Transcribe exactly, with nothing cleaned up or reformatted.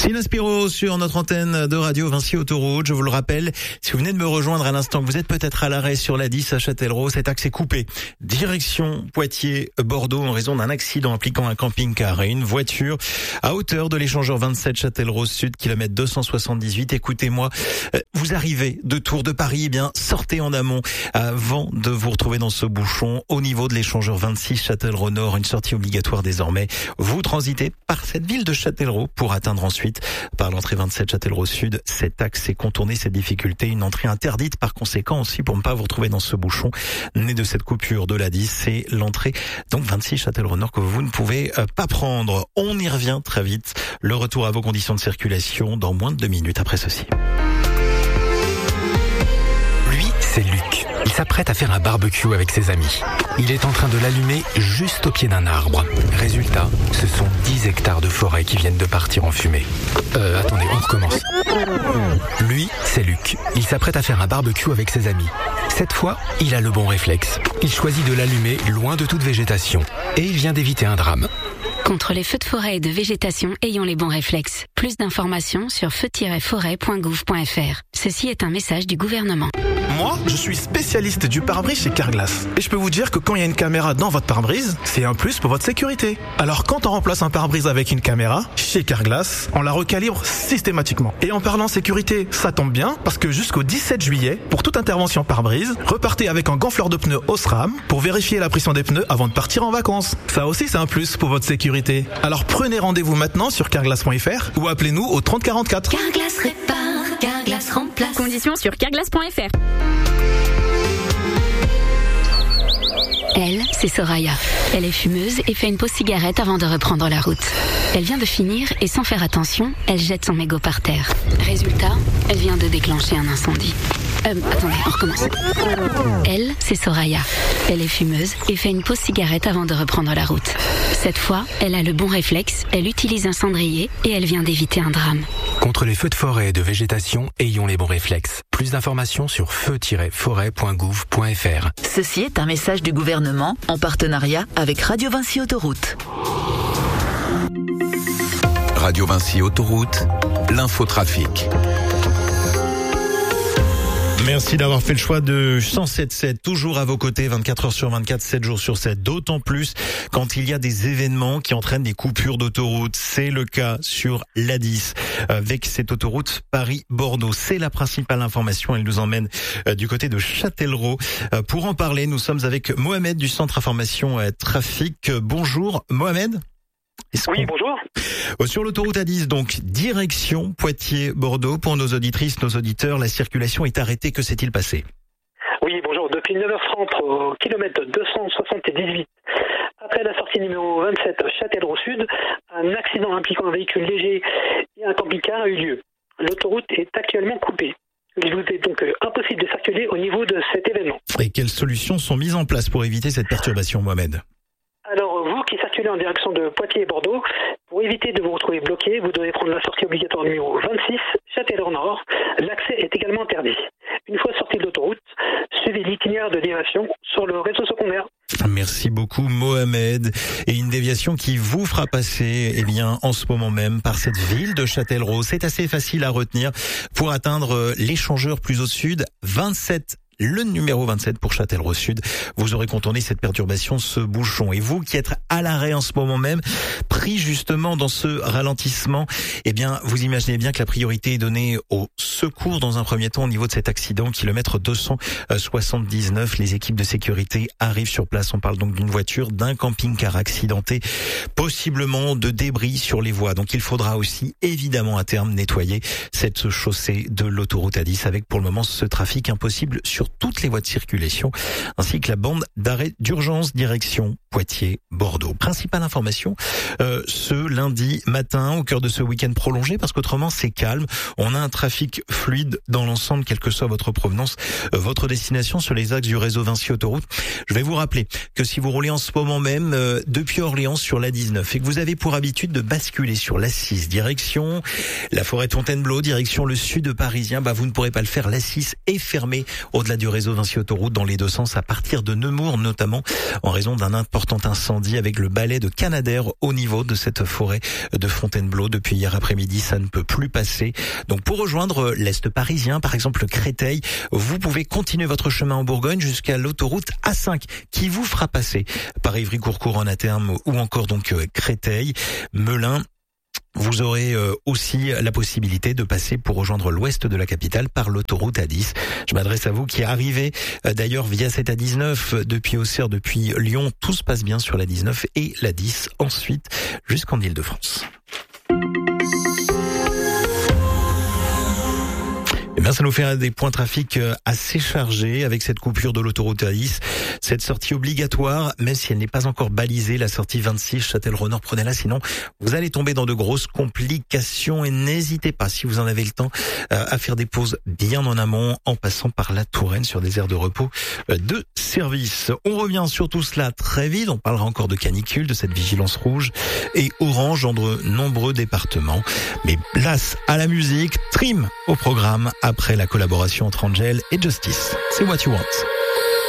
Sylvain Spiro sur notre antenne de radio Vinci Autoroute. Je vous le rappelle, si vous venez de me rejoindre à l'instant, que vous êtes peut-être à l'arrêt sur la dix à Châtellerault, cet axe est coupé. Direction Poitiers-Bordeaux en raison d'un accident impliquant un camping-car et une voiture à hauteur de l'échangeur vingt-sept Châtellerault Sud, kilomètre deux cent soixante-dix-huit. Écoutez-moi, vous arrivez de Tours de Paris, eh bien sortez en amont avant de vous retrouver dans ce bouchon au niveau de l'échangeur vingt-six Châtellerault Nord, une sortie obligatoire désormais. Vous transitez par cette ville de Châtellerault pour atteindre ensuite par l'entrée vingt-sept Châtellerault Sud cet axe et contourner cette difficulté. Une entrée interdite par conséquent aussi pour ne pas vous retrouver dans ce bouchon né de cette coupure de la dix. C'est l'entrée donc vingt-six Châtellerault Nord que vous ne pouvez pas prendre. On y revient très vite. Le retour à vos conditions de circulation dans moins de deux minutes après ceci. Lui, c'est Luc. Il s'apprête à faire un barbecue avec ses amis. Il est en train de l'allumer juste au pied d'un arbre. Résultat, ce sont dix hectares de forêt qui viennent de partir en fumée. Euh, attendez, on recommence. Lui, c'est Luc. Il s'apprête à faire un barbecue avec ses amis. Cette fois, il a le bon réflexe. Il choisit de l'allumer loin de toute végétation. Et il vient d'éviter un drame. Contre les feux de forêt et de végétation, ayons les bons réflexes. Plus d'informations sur feu tiret forêt point gouv point f r. Ceci est un message du gouvernement. Moi, je suis spécialiste du pare-brise chez Carglass. Et je peux vous dire que quand il y a une caméra dans votre pare-brise, c'est un plus pour votre sécurité. Alors quand on remplace un pare-brise avec une caméra, chez Carglass, on la recalibre systématiquement. Et en parlant sécurité, ça tombe bien, parce que jusqu'au dix-sept juillet, pour toute intervention pare-brise, repartez avec un gonfleur de pneus Osram pour vérifier la pression des pneus avant de partir en vacances. Ça aussi, c'est un plus pour votre sécurité. Alors prenez rendez-vous maintenant sur carglass point f r ou appelez-nous au trente quarante-quatre. Carglass répare, Carglass remplace. Conditions sur carglass point f r. Elle, c'est Soraya. Elle est fumeuse et fait une pause cigarette avant de reprendre la route. Elle vient de finir et sans faire attention, elle jette son mégot par terre. Résultat, elle vient de déclencher un incendie. Euh, attendez, on recommence. Elle, c'est Soraya. Elle est fumeuse et fait une pause cigarette avant de reprendre la route. Cette fois, elle a le bon réflexe, elle utilise un cendrier et elle vient d'éviter un drame. Contre les feux de forêt et de végétation, ayons les bons réflexes. Plus d'informations sur feu tiret forêt point gouv point f r. Ceci est un message du gouvernement en partenariat avec Radio Vinci Autoroute. Radio Vinci Autoroute, l'infotrafic. Merci d'avoir fait le choix de cent sept sept, toujours à vos côtés, vingt-quatre heures sur vingt-quatre, sept jours sur sept. D'autant plus quand il y a des événements qui entraînent des coupures d'autoroute. C'est le cas sur l'A dix, avec cette autoroute Paris-Bordeaux. C'est la principale information. Elle nous emmène du côté de Châtellerault. Pour en parler, nous sommes avec Mohamed du Centre Information Trafic. Bonjour Mohamed. Oui, bonjour. Sur l'autoroute A dix, donc, direction Poitiers-Bordeaux. Pour nos auditrices, nos auditeurs, la circulation est arrêtée. Que s'est-il passé? Oui, bonjour. Depuis neuf heures trente au kilomètre deux cent soixante-dix-huit, après la sortie numéro vingt-sept Châtellerault Sud, un accident impliquant un véhicule léger et un camping-car a eu lieu. L'autoroute est actuellement coupée. Il vous est donc impossible de circuler au niveau de cet événement. Et quelles solutions sont mises en place pour éviter cette perturbation, Mohamed? Alors, vous qui circulez en direction de Poitiers et Bordeaux, pour éviter de vous retrouver bloqué, vous devez prendre la sortie obligatoire numéro vingt-six, Châtellerault Nord. L'accès est également interdit. Une fois sorti de l'autoroute, suivez l'itinéraire de déviation sur le réseau secondaire. Merci beaucoup Mohamed. Et une déviation qui vous fera passer, eh bien, en ce moment même par cette ville de Châtellerault. C'est assez facile à retenir pour atteindre l'échangeur plus au sud, vingt-sept. Le numéro vingt-sept pour Châtellerault Sud. Vous aurez contourné cette perturbation, ce bouchon. Et vous qui êtes à l'arrêt en ce moment même, pris justement dans ce ralentissement, eh bien, vous imaginez bien que la priorité est donnée au secours dans un premier temps au niveau de cet accident, kilomètre deux cent soixante-dix-neuf. Les équipes de sécurité arrivent sur place. On parle donc d'une voiture, d'un camping-car accidenté, possiblement de débris sur les voies. Donc il faudra aussi, évidemment, à terme, nettoyer cette chaussée de l'autoroute A dix avec pour le moment ce trafic impossible sur toutes les voies de circulation, ainsi que la bande d'arrêt d'urgence direction Poitiers-Bordeaux. Principale information, euh, ce lundi matin, au cœur de ce week-end prolongé, parce qu'autrement c'est calme. On a un trafic fluide dans l'ensemble, quelle que soit votre provenance, euh, votre destination sur les axes du réseau Vinci Autoroute. Je vais vous rappeler que si vous roulez en ce moment même euh, depuis Orléans sur l'A dix-neuf et que vous avez pour habitude de basculer sur l'A six direction la forêt de Fontainebleau, direction le sud parisien, bah vous ne pourrez pas le faire. L'A six est fermée au-delà l'arrêt du réseau Vinci Autoroute dans les deux sens à partir de Nemours, notamment en raison d'un important incendie avec le balai de Canadair au niveau de cette forêt de Fontainebleau. Depuis hier après-midi, ça ne peut plus passer. Donc pour rejoindre l'Est parisien, par exemple Créteil, vous pouvez continuer votre chemin en Bourgogne jusqu'à l'autoroute A cinq qui vous fera passer par Ivry-Courcouronnes à terme ou encore donc Créteil, Melun. Vous aurez aussi la possibilité de passer pour rejoindre l'ouest de la capitale par l'autoroute A dix. Je m'adresse à vous qui arrivez d'ailleurs via cette A dix-neuf depuis Auxerre, depuis Lyon. Tout se passe bien sur la dix-neuf et la dix ensuite jusqu'en Île-de-France. Eh bien, ça nous fait des points trafic assez chargés avec cette coupure de l'autoroute A dix. Cette sortie obligatoire, même si elle n'est pas encore balisée, la sortie vingt-six Châtellerault-Nord, prenez-la, sinon vous allez tomber dans de grosses complications et n'hésitez pas, si vous en avez le temps, à faire des pauses bien en amont en passant par la Touraine sur des aires de repos de service. On revient sur tout cela très vite, on parlera encore de canicule, de cette vigilance rouge et orange dans de nombreux départements. Mais place à la musique, Trim au programme après la collaboration entre Angel et Justice. C'est What You Want.